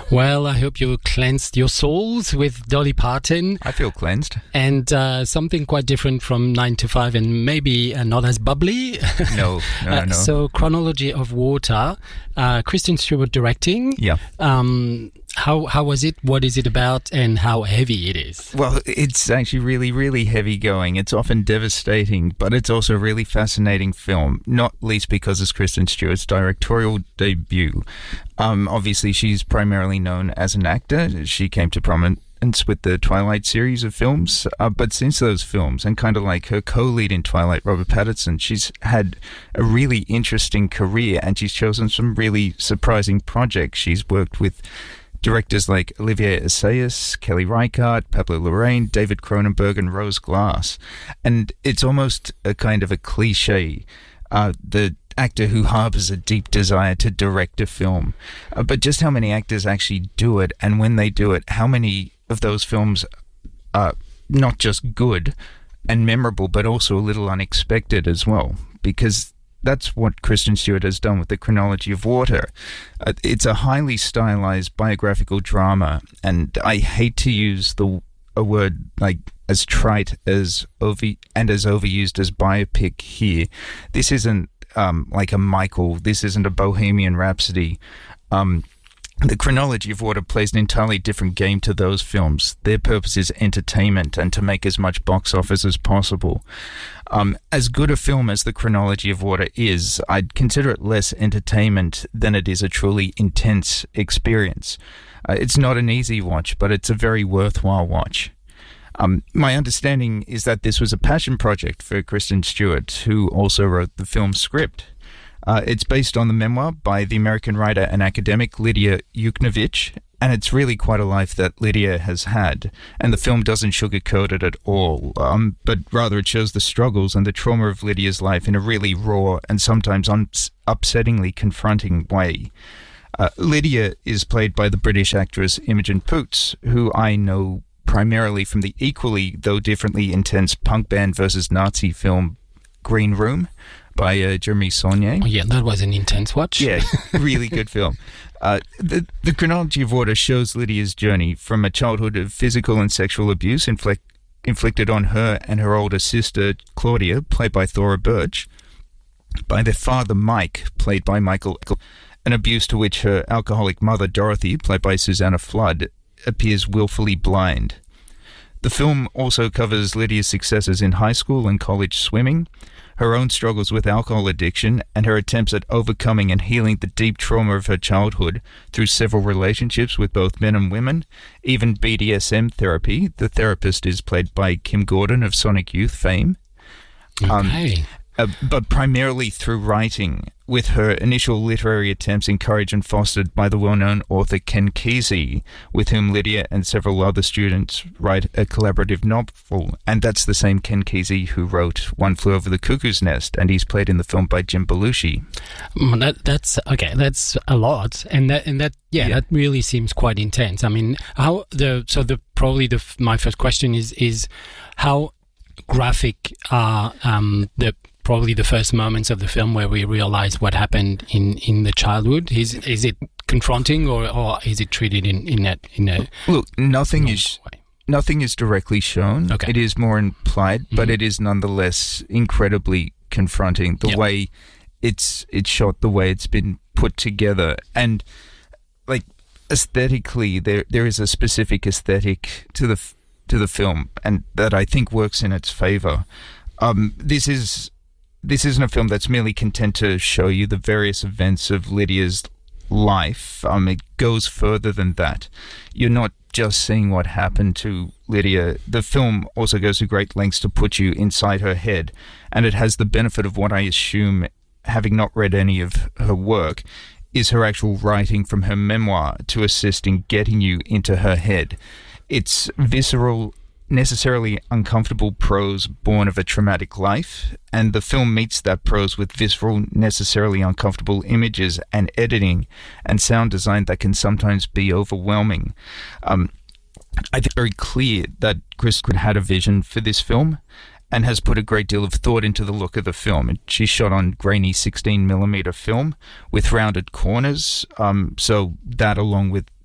Well, I hope you cleansed your souls with Dolly Parton. I feel cleansed. And something quite different from 9 to 5 and maybe not as bubbly. No. So, Chronology of Water, Kristen Stewart directing. Yeah. How was it? What is it about? And how heavy it is? Well, it's actually really, really heavy going. It's often devastating, but it's also a really fascinating film, not least because it's Kristen Stewart's directorial debut. Obviously, she's primarily known as an actor. She came to prominence with the Twilight series of films, but since those films, and kind of like her co-lead in Twilight, Robert Pattinson, she's had a really interesting career, and she's chosen some really surprising projects. She's worked with directors like Olivier Assayas, Kelly Reichardt, Pablo Larraín, David Cronenberg, and Rose Glass. And it's almost a kind of a cliche, the actor who harbors a deep desire to direct a film. But just how many actors actually do it, and when they do it, how many of those films are not just good and memorable, but also a little unexpected as well. Because that's what Kristen Stewart has done with The Chronology of Water. It's a highly stylized biographical drama, and I hate to use a word like as trite as as overused as biopic here. This isn't like a Michael. This isn't a Bohemian Rhapsody. The Chronology of Water plays an entirely different game to those films. Their purpose is entertainment and to make as much box office as possible. As good a film as The Chronology of Water is, I'd consider it less entertainment than it is a truly intense experience. It's not an easy watch, but it's a very worthwhile watch. My understanding is that this was a passion project for Kristen Stewart, who also wrote the film's script. It's based on the memoir by the American writer and academic Lydia Yuknavitch, and it's really quite a life that Lydia has had, and the film doesn't sugarcoat it at all, but rather it shows the struggles and the trauma of Lydia's life in a really raw and sometimes upsettingly confronting way. Lydia is played by the British actress Imogen Poots, who I know primarily from the equally, though differently intense punk band versus Nazi film Green Room by Jeremy Saulnier. Oh, yeah, that was an intense watch. Yeah, really good film. The Chronology of Water shows Lydia's journey from a childhood of physical and sexual abuse inflicted on her and her older sister Claudia, played by Thora Birch, by their father Mike, played by Michael, an abuse to which her alcoholic mother Dorothy, played by Susanna Flood, appears willfully blind. The film also covers Lydia's successes in high school and college swimming, her own struggles with alcohol addiction, and her attempts at overcoming and healing the deep trauma of her childhood through several relationships with both men and women, even BDSM therapy. The therapist is played by Kim Gordon of Sonic Youth fame. Okay. But primarily through writing, with her initial literary attempts encouraged and fostered by the well-known author Ken Kesey, with whom Lydia and several other students write a collaborative novel. And that's the same Ken Kesey who wrote One Flew Over the Cuckoo's Nest, and he's played in the film by Jim Belushi. That's okay. That's a lot, and that really seems quite intense. I mean, my first question is how graphic are probably the first moments of the film where we realize what happened in the childhood? Is it confronting or is it treated in a look? Nothing is directly shown. Okay. It is more implied, but it is nonetheless incredibly confronting. The way it's shot, the way it's been put together, and like aesthetically, there is a specific aesthetic to the film, and that I think works in its favor. This isn't a film that's merely content to show you the various events of Lydia's life. It goes further than that. You're not just seeing what happened to Lydia. The film also goes to great lengths to put you inside her head, and it has the benefit of what I assume, having not read any of her work, is her actual writing from her memoir to assist in getting you into her head. It's visceral, necessarily uncomfortable prose born of a traumatic life, and the film meets that prose with visceral, necessarily uncomfortable images and editing and sound design that can sometimes be overwhelming. I think it's very clear that Kristen had a vision for this film and has put a great deal of thought into the look of the film. She shot on grainy 16mm film with rounded corners, so that along with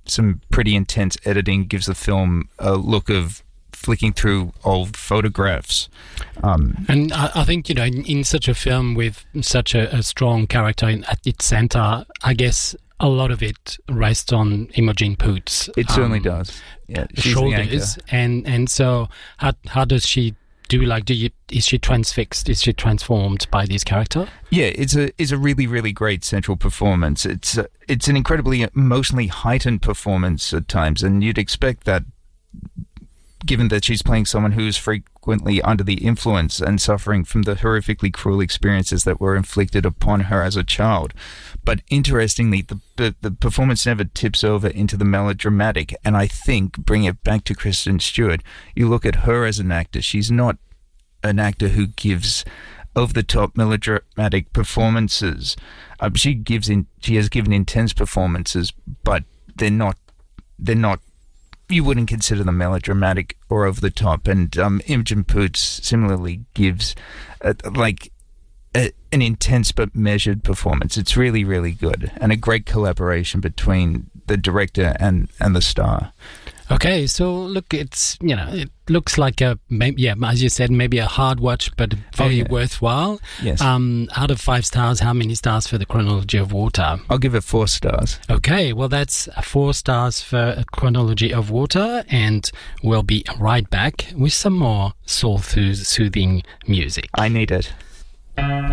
some pretty intense editing gives the film a look of flicking through old photographs. And I think, in such a film with such a strong character at its center, I guess a lot of it rests on Imogen Poots. It certainly does. Yeah, she's shoulders. And so how does she do? Is she transfixed? Is she transformed by this character? Yeah, it's a really, really great central performance. It's an incredibly emotionally heightened performance at times, and you'd expect that, given that she's playing someone who's frequently under the influence and suffering from the horrifically cruel experiences that were inflicted upon her as a child. But interestingly, the performance never tips over into the melodramatic, and I think, bring it back to Kristen Stewart, you look at her as an actor, she's not an actor who gives over-the-top melodramatic performances. She has given intense performances, but they're not you wouldn't consider them melodramatic or over the top. And Imogen Poots similarly gives an intense but measured performance. It's really, really good, and a great collaboration between the director and the star. Okay, so look, it's it looks like as you said, maybe a hard watch, but very worthwhile. Yes. Out of 5 stars, how many stars for The Chronology of Water? I'll give it 4 stars. Okay, well that's 4 stars for Chronology of Water, and we'll be right back with some more soul-soothing music. I need it.